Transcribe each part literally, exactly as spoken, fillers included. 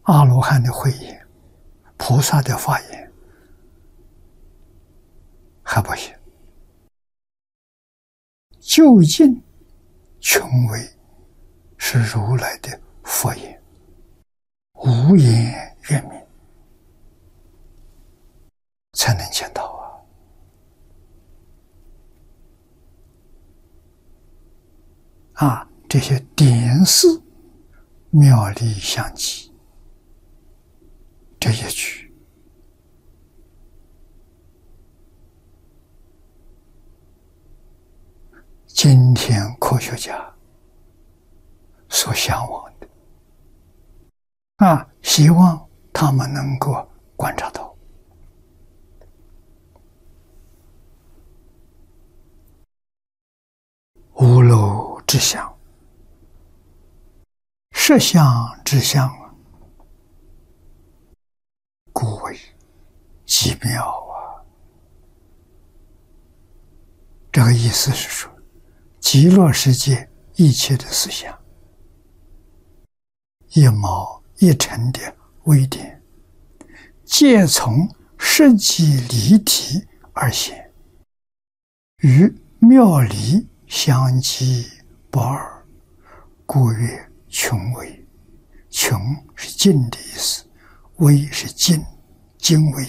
阿罗汉的慧眼，菩萨的法眼还不行。究竟穷为是如来的佛眼，无言圆明，才能见到啊！啊，这些点示妙理相继，这一句今天科学家所向往的啊，希望他们能够观察到。无漏之相，实相之相，故为极妙啊！这个意思是说，极乐世界一切的思想，一毛一尘的微点，皆从实际离体而现，与妙理相继不二，故曰穷微。穷是尽的意思，微是精，精微。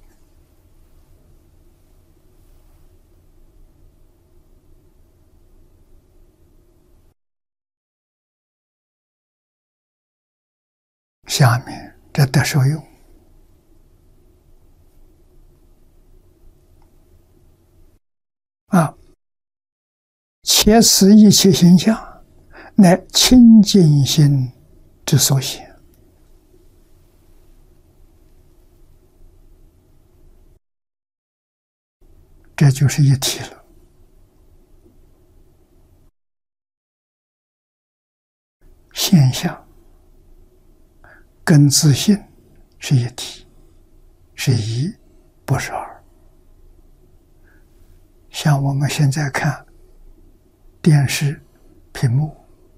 下面这得受用啊，且此一切形象，乃清净心之所显。这就是一体了。现象跟自信是一体，是一，不是二。像我们现在看电视屏幕，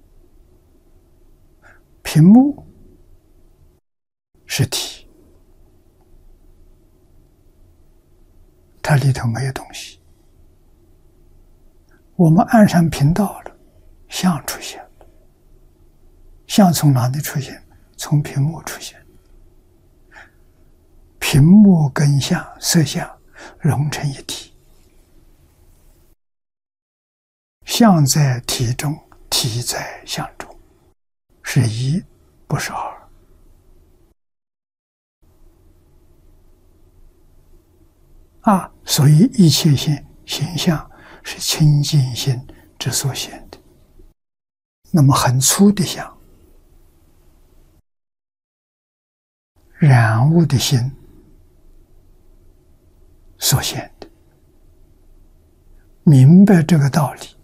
屏幕是体，它里头没有东西。我们按上频道了，像出现了。像从哪里出现？从屏幕出现。屏幕跟像色相融成一体，相在体中，体在相中，是一，不是二。啊，所以一切现形象是清净心之所显的。那么很粗的相，染污的心所显的。明白这个道理，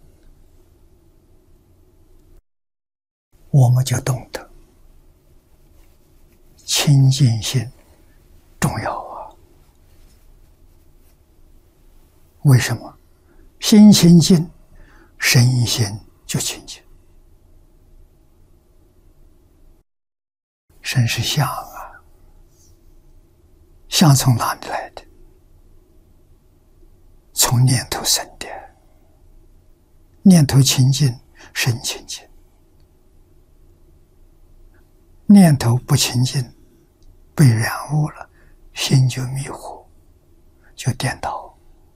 我们就懂得清净心重要啊！为什么？心清净，身心就清净。身是相啊，相从哪里来的？从念头生的。念头清净，身清净；念头不清净，被染污了，心就迷糊，就颠倒。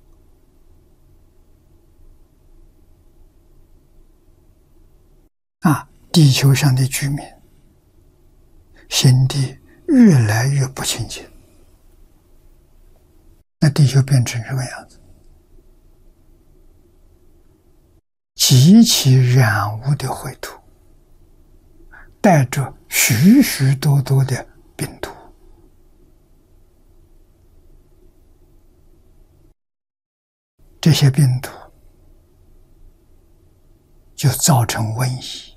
啊，地球上的居民心地越来越不清净，那地球变成什么样子？极其染污的秽土，带着许许多多的病毒。这些病毒就造成瘟疫，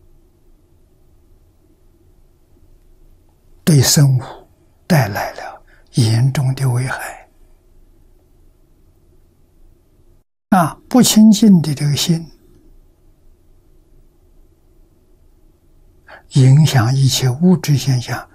对生物带来了严重的危害。啊，不清净的这个心，影响一切物质现象